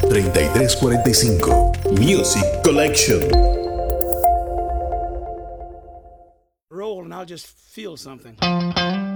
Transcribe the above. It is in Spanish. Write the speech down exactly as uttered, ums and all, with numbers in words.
treinta y tres cuarenta y cinco. Music Collection. Roll and I'll just feel something.